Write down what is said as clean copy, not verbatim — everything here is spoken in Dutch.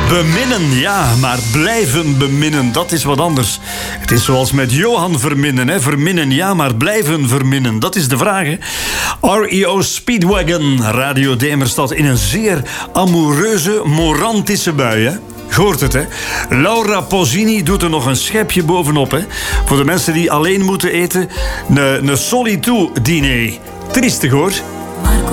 Beminnen, ja, maar blijven beminnen, dat is wat anders. Het is zoals met Johan verminnen, hè. Verminnen, ja, maar blijven verminnen, dat is de vraag, hè. REO Speedwagon, Radio Demerstad, in een zeer amoureuze, morantische bui, hè. Je hoort het, hè. Laura Pozzini doet er nog een schepje bovenop, hè. Voor de mensen die alleen moeten eten, een solitude diner. Triestig, hoor.